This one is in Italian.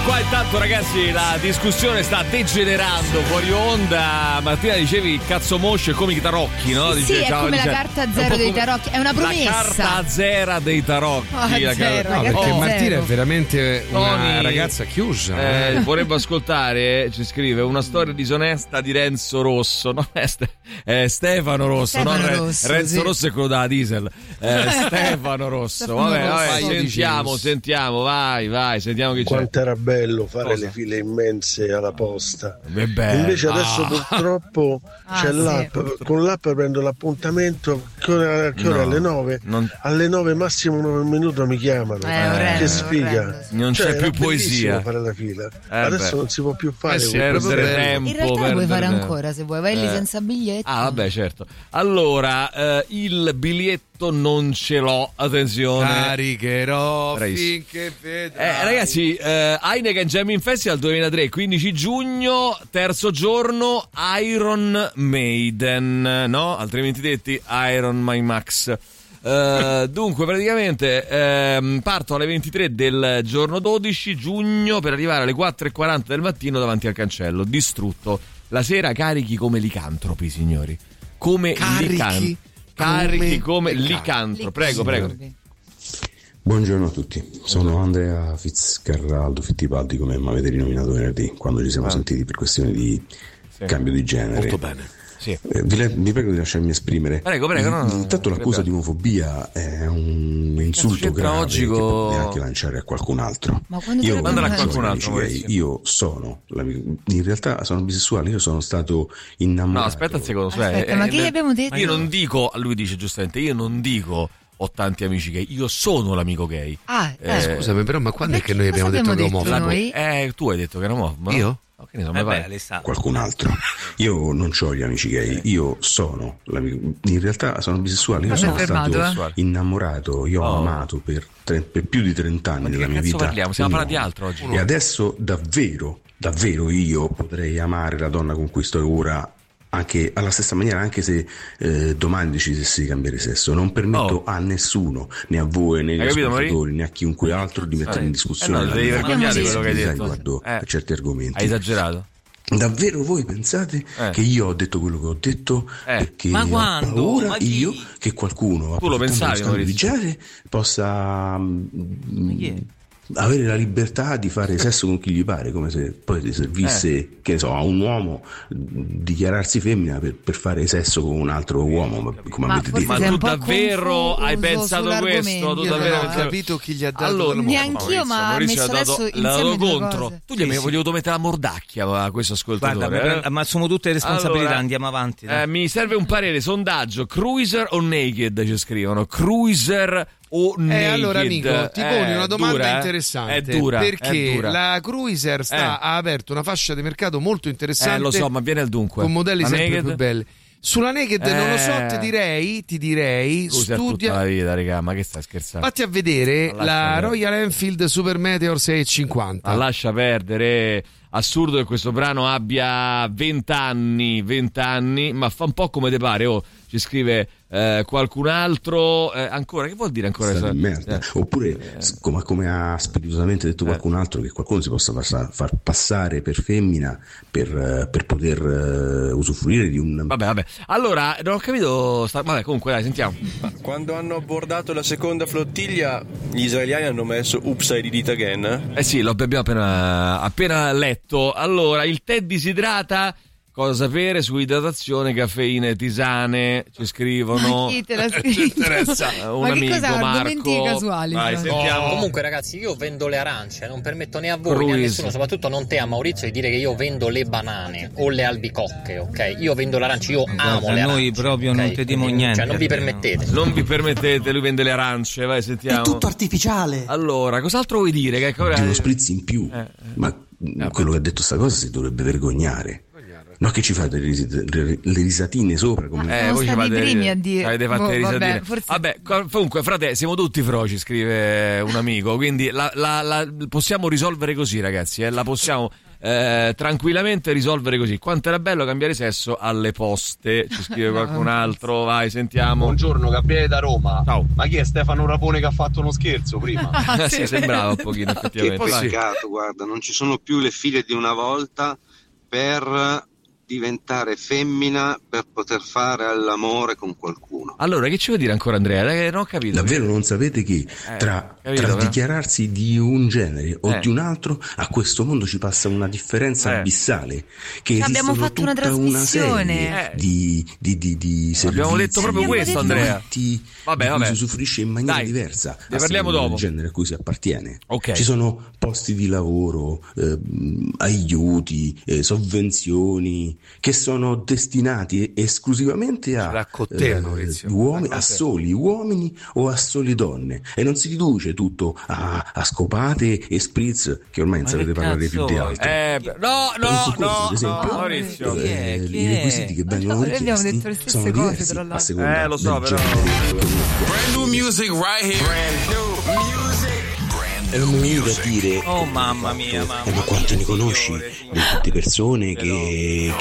Qua intanto ragazzi la discussione sta degenerando fuori onda. Martina dicevi cazzo moscio e come i tarocchi, no? Sì, è come la carta zero dei tarocchi, è una promessa. La carta zero dei tarocchi. Zero, no, perché Martina è veramente una Tony, ragazza chiusa. Vorrebbe ascoltare, ci scrive, una storia disonesta di Renzo Rosso. No, è Stefano Rosso, Stefano no? Rosso, Renzo sì. Rosso è quello della Diesel. Stefano Rosso. Vabbè, sentiamo, vai, sentiamo chi c'è. Quanto era bello fare le file immense alla posta. Invece adesso purtroppo c'è l'app, con l'app prendo l'appuntamento che ora alle 9 alle 9 massimo 9 minuti mi chiamano. Che sfiga, non c'è più poesia fare la fila. Adesso non si può più fare tempo, in realtà lo puoi fare ancora se vuoi, vai lì senza biglietto. Vabbè, certo. Allora il biglietto non ce l'ho, attenzione, caricherò finché vedrai. Ragazzi, Heineken Jamming Festival 2003, 15 giugno, terzo giorno, Iron Maiden, no? Altrimenti detti Iron My Max. Dunque praticamente parto alle 23 del giorno 12 giugno per arrivare alle 4:40 del mattino davanti al cancello, distrutto. La sera carichi come licantropi, signori, come carichi come licantropi. Prego. Buongiorno a tutti, sono Andrea Fitzcarraldo Fittipaldi, come mi avete rinominato venerdì quando ci siamo sentiti per questioni di cambio di genere. Molto bene. Sì. Vi prego di lasciarmi esprimere. Prego. Intanto l'accusa di omofobia è un insulto grave che potete anche lanciare a qualcun altro. Ma quando io mandare a qualcun altro, io sono in realtà sono bisessuale, io sono stato innamorato. No, aspetta un secondo, ma che gli abbiamo detto? Ma io non dico, lui dice giustamente, io non dico ho tanti amici gay, io sono l'amico gay. Scusami, però, ma quando è che noi abbiamo detto che è omofobo? Tu hai detto che era omofobo. Io? Che ne so, qualcun altro. Io non ho gli amici gay, io sono in realtà sono bisessuale, io sono stato innamorato, io ho amato per più di 30 anni della mia vita. Parliamo? Stiamo parlando di altro oggi. E adesso davvero io potrei amare la donna con cui sto ora anche alla stessa maniera, anche se domani decidessi di cambiare sesso. Non permetto a nessuno, né a voi né agli ascoltatori né a chiunque altro di mettere in discussione devi vergognare quello che hai detto riguardo a certi argomenti. Hai esagerato. Davvero voi pensate che io ho detto quello che ho detto perché ma ho paura io che qualcuno tu lo pensavi di genere possa avere la libertà di fare sesso con chi gli pare, come se poi servisse che ne so, a un uomo dichiararsi femmina per fare sesso con un altro uomo, come avete detto. Ma tu davvero hai pensato questo? Tu davvero hai capito chi gli ha dato? Allora, neanch'io, ma ha messo adesso insieme contro. Tu gli avevi voluto mettere la mordacchia a questo ascoltatore. Guarda, ma sono tutte responsabilità, allora, andiamo avanti. Mi serve un parere, sondaggio, cruiser o naked, ci scrivono. Cruiser o naked? Allora amico, ti poni una domanda interessante. È dura. Perché la Cruiser ha aperto una fascia di mercato molto interessante. Lo so, ma viene al dunque. Con modelli sempre naked? più belli. Sulla naked non lo so, ti direi studia tutta la vita, raga, ma che stai scherzando? Fatti a vedere la Royal Enfield Super Meteor 650. Ma lascia perdere. Assurdo che questo brano abbia 20 anni, ma fa un po' come te pare. Ci scrive qualcun altro ancora, che vuol dire ancora? Merda. Oppure come ha spiritosamente detto qualcun altro, che qualcuno si possa far passare per femmina per poter usufruire di un... Vabbè, allora non ho capito. Vabbè, comunque dai, sentiamo. Quando hanno abbordato la seconda flottiglia gli israeliani hanno messo Oops, I did it again. Sì, lo abbiamo appena letto. Allora, il tè disidrata. Cosa sapere su idratazione, caffeina e tisane? Ci scrivono. Ma chi te l'ha scritto? Un ma amico, che cosa? Marco. Argomenti casuali. Vai, sentiamo. Comunque ragazzi, io vendo le arance, non permetto né a voi né a nessuno, soprattutto non te a Maurizio, di dire che io vendo le banane o le albicocche, ok? Io vendo le arance, io amo le arance. Noi proprio okay? Non ti dimo niente. Cioè non vi permettete. Non vi permettete, lui vende le arance, vai, sentiamo. È tutto artificiale. Allora, cos'altro vuoi dire? Che ancora... Di uno spritz in più. Ma quello che ha detto sta cosa si dovrebbe vergognare. No, che ci fate le risatine sopra? Come... voi ci fate i primi a dire. Avete fatto le risatine. Vabbè, comunque, frate, siamo tutti froci, scrive un amico. Quindi la possiamo risolvere così, ragazzi. La possiamo. tranquillamente risolvere così. Quanto era bello cambiare sesso alle poste, ci scrive qualcun altro. Vai, sentiamo. Buongiorno, Gabriele da Roma. Ciao. Ma chi è Stefano Rapone che ha fatto uno scherzo prima? Sì, sembrava un pochino effettivamente. Che peccato, guarda, non ci sono più le file di una volta per diventare femmina per poter fare l'amore con qualcuno. Allora, che ci vuoi dire ancora, Andrea? Non ho capito. Davvero non sapete che tra dichiararsi di un genere o di un altro, a questo mondo ci passa una differenza abissale, che abbiamo fatto una trasmissione di servizi, abbiamo detto proprio questo, Andrea. Vabbè. Si usufruisce in maniera diversa. Ne parliamo dopo. Il genere a cui si appartiene. Okay. Ci sono posti di lavoro, aiuti, sovvenzioni che sono destinati esclusivamente a soli uomini o a soli donne, e non si riduce tutto a scopate e spritz, che ormai non sapete parlare più di altro. Maurizio, i requisiti che vengono richiesti sono diversi a seconda lo so, del però genere. Brand new music right here. Brand new music. E non mi viene da dire mamma mia, ma quanto ne conosci di tutte persone che